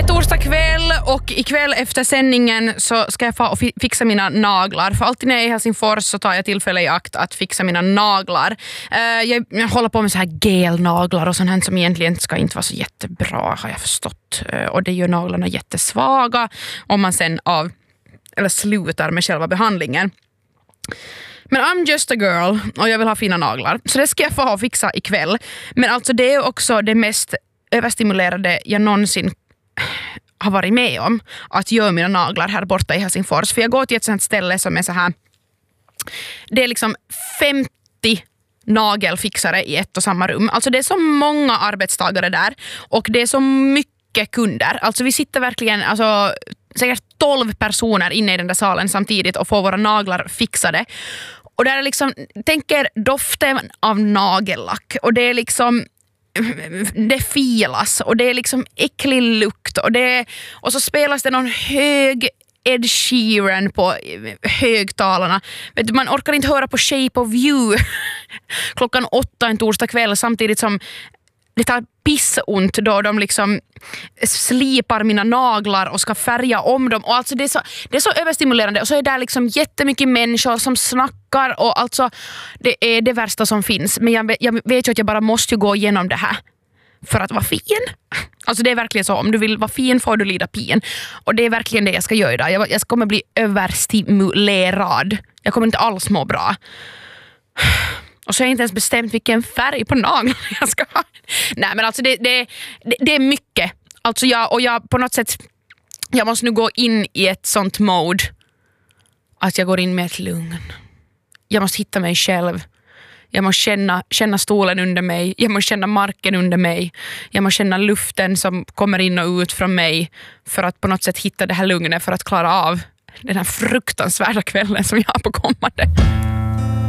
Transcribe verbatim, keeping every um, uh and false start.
är torsdag kväll och ikväll efter sändningen så ska jag få och fixa mina naglar. För alltid när jag är i Helsingfors så tar jag tillfälle i akt att fixa mina naglar. Jag, jag håller på med så här gelnaglar och sånt här som egentligen ska inte vara så jättebra, har jag förstått. Och det gör naglarna jättesvaga om man sen av eller slutar med själva behandlingen. Men I'm just a girl och jag vill ha fina naglar. Så det ska jag få ha och fixa ikväll. Men alltså det är också det mest överstimulerade jag någonsin har varit med om. Att göra mina naglar här borta i Helsingfors. För jag går till ett sånt ställe som är så här. Det är liksom femtio nagelfixare i ett och samma rum. Alltså det är så många arbetstagare där. Och det är så mycket kunder. Alltså vi sitter verkligen... Alltså, säkert tolv personer inne i den där salen samtidigt och får våra naglar fixade. Och där är liksom, tänker doften av nagellack och det är liksom det filas och det är liksom äcklig lukt och det och så spelas det någon hög Ed Sheeran på högtalarna. Vet du, man orkar inte höra på Shape of You klockan åtta en torsdag kväll samtidigt som det tar pissont då de liksom slipar mina naglar och ska färga om dem. Och alltså det är så, det är så överstimulerande. Och så är det liksom jättemycket människor som snackar. Och alltså det är det värsta som finns. Men jag, jag vet ju att jag bara måste gå igenom det här för att vara fin. Alltså det är verkligen så. Om du vill vara fin får du lida pin. Och det är verkligen det jag ska göra idag. Jag, jag kommer bli överstimulerad. Jag kommer inte alls må bra. Och så har jag inte ens bestämt vilken färg på naglarna jag ska ha. Nej men alltså det, det, det, det är mycket. Alltså jag, och jag på något sätt, jag måste nu gå in i ett sånt mode. Att jag går in med ett lugn. Jag måste hitta mig själv. Jag måste känna, känna stolen under mig. Jag måste känna marken under mig. Jag måste känna luften som kommer in och ut från mig. För att på något sätt hitta det här lugnet. För att klara av den här fruktansvärda kvällen som jag har på kommande.